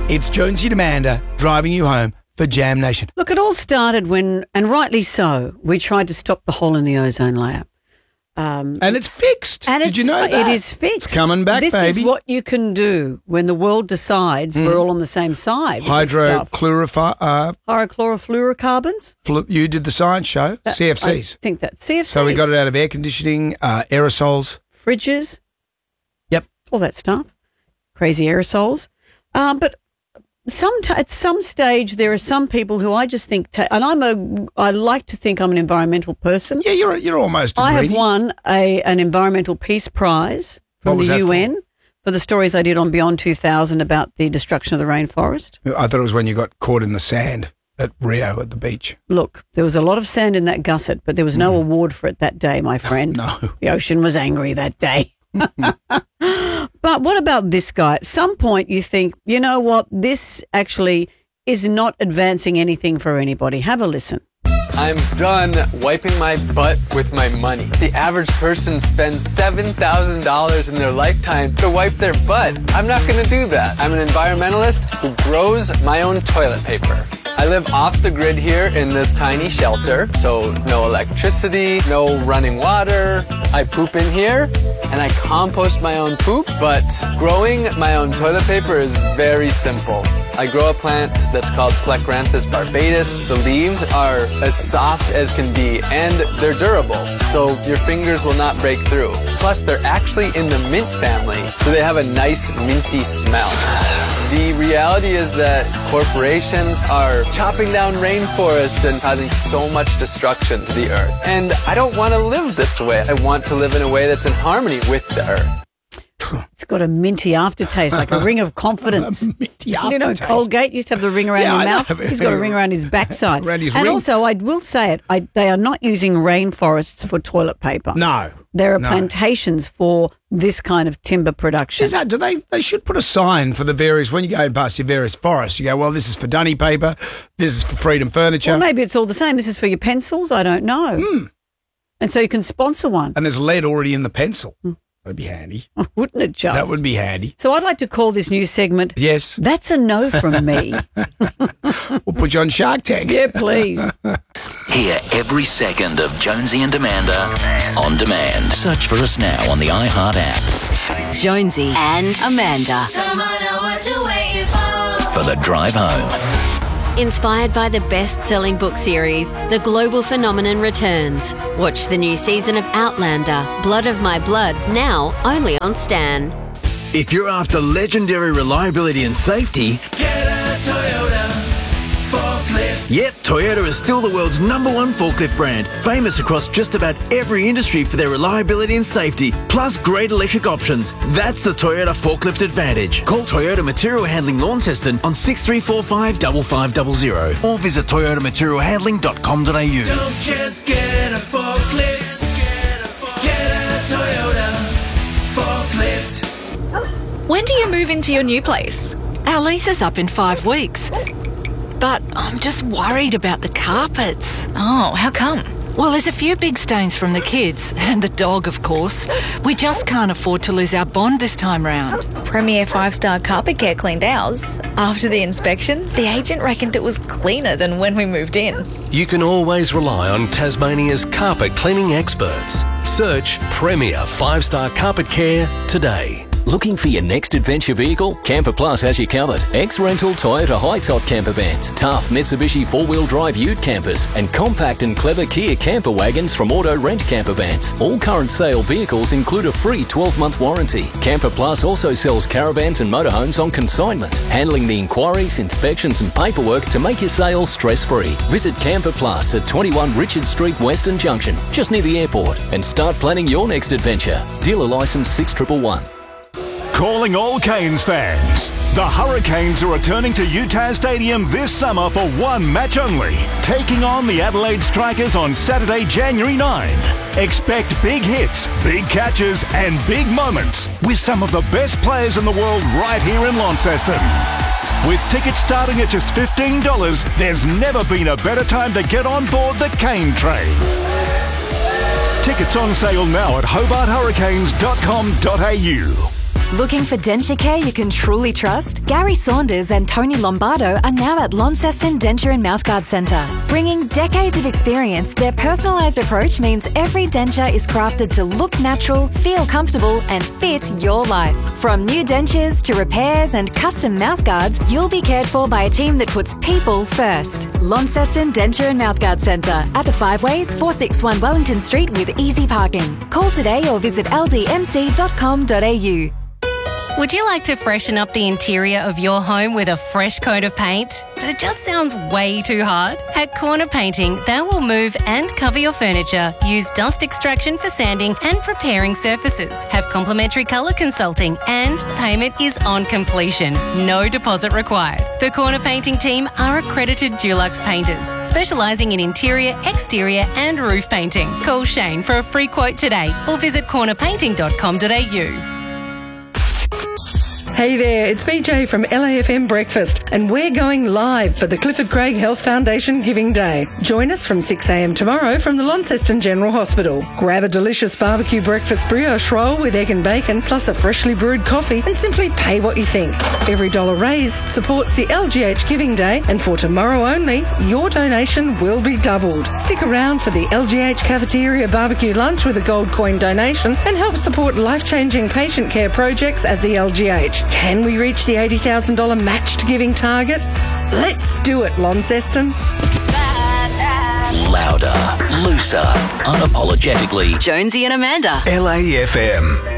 It's Jonesy and Amanda driving you home for Jam Nation. Look, it all started when, and rightly so, we tried to stop the hole in the ozone layer. And it's fixed. And Did you know that? It is fixed. It's coming back, this baby. This is what you can do when the world decides we're all on the same side. Hydrochlorofluorocarbons. You did the science show, CFCs. I think that CFCs. So we got it out of air conditioning, aerosols. Fridges. Yep. All that stuff. Crazy aerosols. But at some stage, there are some people who I just think, and I like to think I'm an environmental person. Yeah, you're almost. I have won an Environmental Peace Prize from the UN for the stories I did on Beyond 2000 about the destruction of the rainforest. I thought it was when you got caught in the sand at Rio at the beach. Look, there was a lot of sand in that gusset, but there was no award for it that day, my friend. No, the ocean was angry that day. But what about this guy? At some point you think, you know what, this actually is not advancing anything for anybody. Have a listen. I'm done wiping my butt with my money. The average person spends $7,000 in their lifetime to wipe their butt. I'm not going to do that. I'm an environmentalist who grows my own toilet paper. I live off the grid here in this tiny shelter, so no electricity, no running water. I poop in here, and I compost my own poop, but growing my own toilet paper is very simple. I grow a plant that's called Plecranthus barbatus. The leaves are as soft as can be, and they're durable, so your fingers will not break through. Plus, they're actually in the mint family, so they have a nice minty smell. The reality is that corporations are chopping down rainforests and causing so much destruction to the earth. And I don't want to live this way. I want to live in a way that's in harmony with the earth. It's got a minty aftertaste, like a ring of confidence. Minty aftertaste. You know, Colgate used to have the ring around your mouth. He's got a ring around his backside. Also, I will say it, they are not using rainforests for toilet paper. No. There are plantations for this kind of timber production. They should put a sign for the various, when you go past your various forests, you go, well, this is for Dunny paper, this is for Freedom Furniture. Well, maybe it's all the same. This is for your pencils. I don't know. And so you can sponsor one. And there's lead already in the pencil. That'd be handy. Wouldn't it just? That would be handy. So I'd like to call this new segment, Yes. That's a No from Me. We'll put you on Shark Tank. Yeah, please. Hear every second of Jonesy and Amanda on demand. Search for us now on the iHeart app. Jonesy and Amanda. Come on now, what you waiting for? For the drive home. Inspired by the best-selling book series, The Global Phenomenon returns. Watch the new season of Outlander, Blood of My Blood, now only on Stan. If you're after legendary reliability and safety, get a Toyota forklift. Yep, Toyota is still the world's #1 forklift brand, famous across just about every industry for their reliability and safety, plus great electric options. That's the Toyota Forklift Advantage. Call Toyota Material Handling Launceston on 6345 5500 or visit toyotamaterialhandling.com.au. Don't just get a forklift, get a Toyota forklift. When do you move into your new place? Our lease is up in 5 weeks. But I'm just worried about the carpets. Oh, how come? Well, there's a few big stains from the kids, and the dog, of course. We just can't afford to lose our bond this time round. Premier 5-star Carpet Care cleaned ours. After the inspection, the agent reckoned it was cleaner than when we moved in. You can always rely on Tasmania's carpet cleaning experts. Search Premier 5-star Carpet Care today. Looking for your next adventure vehicle? Camper Plus has you covered. Ex-rental Toyota high-top camper vans, tough Mitsubishi 4-wheel drive ute campers, and compact and clever Kia camper wagons from Auto Rent Camper Vans. All current sale vehicles include a free 12-month warranty. Camper Plus also sells caravans and motorhomes on consignment, handling the inquiries, inspections and paperwork to make your sale stress-free. Visit Camper Plus at 21 Richard Street, Western Junction, just near the airport, and start planning your next adventure. Dealer license 6111. Calling all Canes fans. The Hurricanes are returning to UTAS Stadium this summer for one match only, taking on the Adelaide Strikers on Saturday, January 9. Expect big hits, big catches and big moments with some of the best players in the world right here in Launceston. With tickets starting at just $15, there's never been a better time to get on board the Cane train. Tickets on sale now at hobarthurricanes.com.au. Looking for denture care you can truly trust? Gary Saunders and Tony Lombardo are now at Launceston Denture and Mouthguard Centre. Bringing decades of experience, their personalised approach means every denture is crafted to look natural, feel comfortable and fit your life. From new dentures to repairs and custom mouthguards, you'll be cared for by a team that puts people first. Launceston Denture and Mouthguard Centre at the 5 Ways, 461 Wellington Street with easy parking. Call today or visit ldmc.com.au. Would you like to freshen up the interior of your home with a fresh coat of paint? But it just sounds way too hard? At Corner Painting, they will move and cover your furniture, use dust extraction for sanding and preparing surfaces, have complimentary colour consulting, and payment is on completion. No deposit required. The Corner Painting team are accredited Dulux painters, specialising in interior, exterior and roof painting. Call Shane for a free quote today or visit cornerpainting.com.au. Hey there, it's BJ from LAFM Breakfast, and we're going live for the Clifford Craig Health Foundation Giving Day. Join us from 6 a.m. tomorrow from the Launceston General Hospital. Grab a delicious barbecue breakfast brioche roll with egg and bacon, plus a freshly brewed coffee, and simply pay what you think. Every dollar raised supports the LGH Giving Day, and for tomorrow only, your donation will be doubled. Stick around for the LGH Cafeteria Barbecue Lunch with a gold coin donation and help support life-changing patient care projects at the LGH. Can we reach the $80,000 matched giving target? Let's do it, Launceston. Louder, looser, unapologetically. Jonesy and Amanda. LAFM.